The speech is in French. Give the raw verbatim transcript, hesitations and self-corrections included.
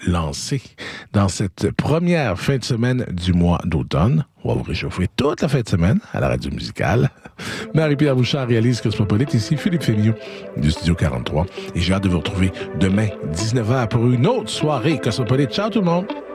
lancé dans cette première fin de semaine du mois d'automne. On va vous réchauffer toute la fin de semaine à la radio musicale. Marie-Pierre Bouchard réalise Cosmopolite. Ici Philippe Fémillon du Studio quarante-trois. Et j'ai hâte de vous retrouver demain, dix-neuf heures, pour une autre soirée Cosmopolite. Ciao tout le monde!